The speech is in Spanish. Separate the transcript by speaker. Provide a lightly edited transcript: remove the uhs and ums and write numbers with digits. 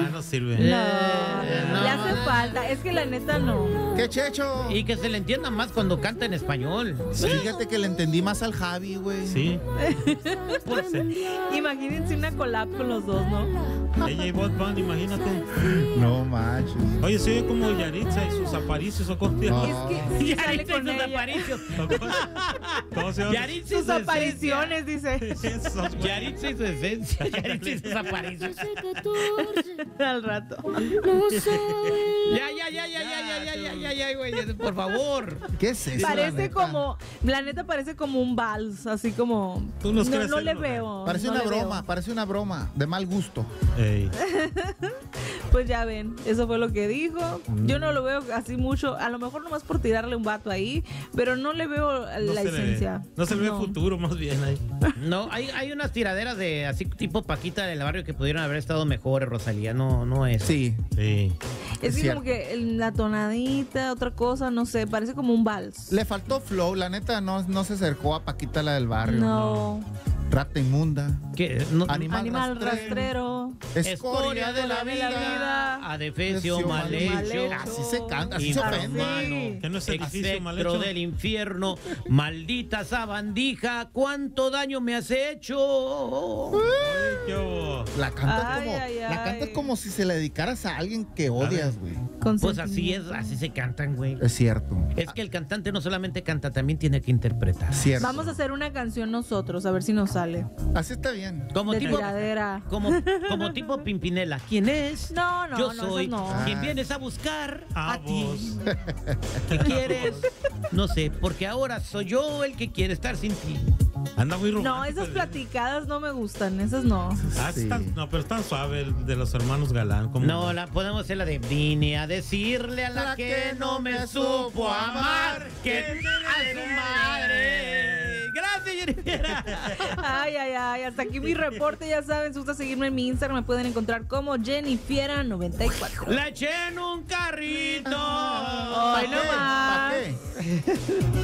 Speaker 1: no sirve.
Speaker 2: No, le hace falta. Es que la neta no.
Speaker 3: ¡Qué checho!
Speaker 4: Y que se le entienda más cuando canta en español.
Speaker 3: Fíjate que le entendí más al Javi, güey.
Speaker 1: Sí. Puede ser.
Speaker 2: Imagínense una collab con los dos, ¿no?
Speaker 1: Ella y Bud Bunny, imagínate.
Speaker 3: No manches.
Speaker 1: Oye, se oye como Yaritza y sus aparicios o cosas.
Speaker 3: No.
Speaker 2: Es que sí sale
Speaker 4: Yaritza y
Speaker 2: con
Speaker 4: sus
Speaker 2: ella.
Speaker 4: aparicios.
Speaker 1: ¿Cómo se llama?
Speaker 4: Yaritza y
Speaker 2: Sus
Speaker 4: su
Speaker 2: apariciones, dice.
Speaker 1: Esos, güey.
Speaker 4: Yaritza y su esencia. Yaritza y sus aparicios.
Speaker 2: Al rato.
Speaker 4: Ya, güey. Por favor.
Speaker 3: ¿Qué es eso? la
Speaker 2: Parece
Speaker 3: neta?
Speaker 2: como, la neta parece como un vals, así como.
Speaker 1: Tú nos
Speaker 2: no,
Speaker 1: crees
Speaker 2: no
Speaker 1: el
Speaker 2: le
Speaker 1: lugar.
Speaker 2: veo.
Speaker 3: Parece
Speaker 2: no
Speaker 3: una
Speaker 2: le
Speaker 3: broma,
Speaker 2: veo.
Speaker 3: parece una broma. De mal gusto.
Speaker 1: Ey.
Speaker 2: Pues ya ven, eso fue lo que dijo. Yo no lo veo así mucho, a lo mejor nomás por tirarle un vato ahí, pero no le veo
Speaker 1: No
Speaker 2: la
Speaker 1: se le ve.
Speaker 2: esencia.
Speaker 1: No se le ve futuro, más bien ahí.
Speaker 4: No, hay unas tiraderas de así tipo Paquita del barrio que pudieron haber estado mejores, Rosalía. No es.
Speaker 3: Sí.
Speaker 1: Sí.
Speaker 2: Es que
Speaker 3: cierto.
Speaker 2: como que la tonadita, otra cosa, no sé, parece como un vals.
Speaker 3: Le faltó flow, la neta no se acercó a Paquita la del barrio.
Speaker 2: No.
Speaker 3: Rata inmunda.
Speaker 4: ¿Qué? No,
Speaker 2: Animal rastrero.
Speaker 3: Escoria de la vida.
Speaker 4: Adefesio mal hecho.
Speaker 3: Así se canta, así se ofende.
Speaker 2: Sí.
Speaker 1: Que no es edificio mal
Speaker 4: Espectro
Speaker 1: hecho.
Speaker 4: del infierno, maldita sabandija, ¿cuánto daño me has hecho?
Speaker 1: Ay, qué bobo.
Speaker 3: La cantas
Speaker 2: Ay,
Speaker 3: como,
Speaker 2: ay,
Speaker 3: la cantas
Speaker 2: ay.
Speaker 3: como si se la dedicaras a alguien que odias, güey.
Speaker 4: Pues así es, así se cantan, güey.
Speaker 3: Es cierto.
Speaker 4: Es que el cantante no solamente canta, también tiene que interpretar.
Speaker 3: Cierto.
Speaker 2: Vamos a hacer una canción nosotros, a ver si nos sale.
Speaker 3: Así está bien.
Speaker 4: Como
Speaker 2: De
Speaker 4: tipo,
Speaker 2: tiradera.
Speaker 4: como tipo Pimpinela. ¿Quién es?
Speaker 2: No,
Speaker 4: Yo
Speaker 2: no,
Speaker 4: soy
Speaker 2: esas no.
Speaker 4: quien vienes a buscar
Speaker 1: A
Speaker 4: a
Speaker 1: vos.
Speaker 4: ti. ¿Qué quieres? No sé, porque ahora soy yo el que quiere estar sin ti.
Speaker 1: Anda muy romántico.
Speaker 2: No, esas platicadas no me gustan, esas no.
Speaker 1: Ah,
Speaker 3: Sí.
Speaker 1: no, pero está suave el de los hermanos Galán. Como...
Speaker 4: No, podemos hacer la de vine a decirle a la que no me supo amar que a su madre. Gracias, Jennifer.
Speaker 2: Ay, ay, ay, hasta aquí mi reporte, ya saben, si gusta seguirme en mi Instagram, me pueden encontrar como Jennifiera94.
Speaker 4: La eché en un carrito.
Speaker 2: Ay, no más.
Speaker 3: ¿Para qué?